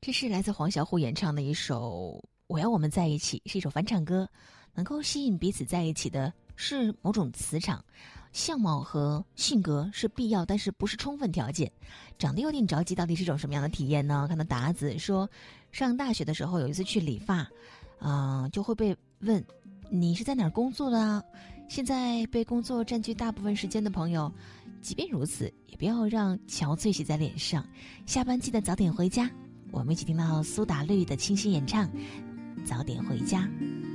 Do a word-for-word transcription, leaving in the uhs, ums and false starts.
这是来自黄小琥演唱的一首《我要我们在一起》，是一首翻唱歌。能够吸引彼此在一起的是某种磁场，相貌和性格是必要，但是不是充分条件。长得有点着急，到底是一种什么样的体验呢？看到达子说，上大学的时候有一次去理发，嗯、呃，就会被问你是在哪儿工作的啊？现在被工作占据大部分时间的朋友，即便如此，也不要让憔悴写在脸上。下班记得早点回家。我们一起听到苏打绿的清新演唱《早点回家》。